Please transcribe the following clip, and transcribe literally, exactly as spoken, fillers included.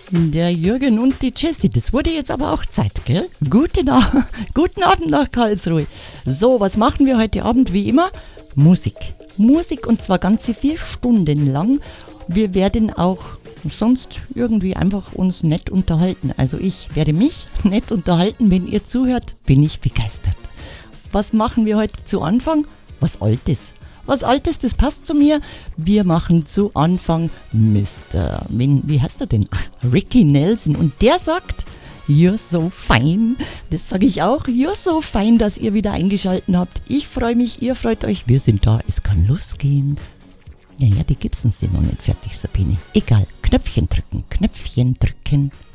Der Jürgen und die Jessie, das wurde jetzt aber auch Zeit, gell? Guten, A- Guten Abend nach Karlsruhe. So, was machen wir heute Abend wie immer? Musik. Musik und zwar ganze vier Stunden lang. Wir werden auch sonst irgendwie einfach uns nett unterhalten. Also ich werde mich nett unterhalten. Wenn ihr zuhört, bin ich begeistert. Was machen wir heute zu Anfang? Was Altes. Was Altes, das passt zu mir. Wir machen zu Anfang Mister Min, wie heißt er denn? Ricky Nelson. Und der sagt, you're so fine. Das sage ich auch. You're so fine, dass ihr wieder eingeschaltet habt. Ich freue mich, ihr freut euch. Wir sind da. Es kann losgehen. Naja, die Gibsons sind noch nicht fertig, Sabine. Egal. Knöpfchen drücken. Knöpfchen drücken.